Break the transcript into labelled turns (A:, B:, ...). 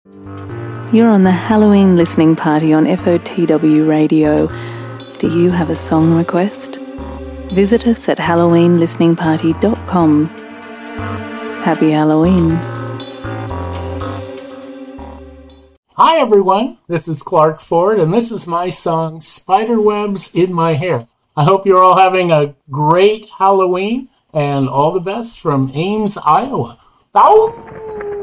A: You're on the Halloween listening party on FOTW Radio. Do you have a song request? Visit us at halloweenlisteningparty.com. Happy Halloween.
B: Hi everyone, this is Clark Ford, and this is my song, Spiderwebs in My Hair. I hope you're all having a great Halloween, and all the best from Ames, Iowa. Ow!